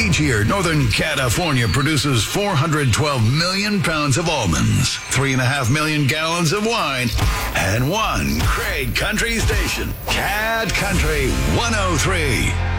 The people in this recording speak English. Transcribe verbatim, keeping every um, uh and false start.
Each year, Northern California produces four hundred twelve million pounds of almonds, three and a half million gallons of wine, and one great country station, Cat Country one oh three.